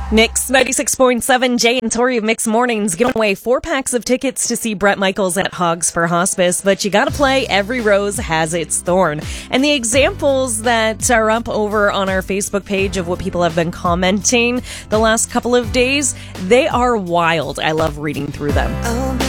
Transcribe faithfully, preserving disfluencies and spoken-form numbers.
Mix ninety-six point seven, Jay and Tori of Mix Mornings giving away four packs of tickets to see Bret Michaels at Hogs for Hospice, but you gotta play Every Rose Has Its Thorn. And the examples that are up over on our Facebook page of what people have been commenting the last couple of days, they are wild. I love reading through them. Oh,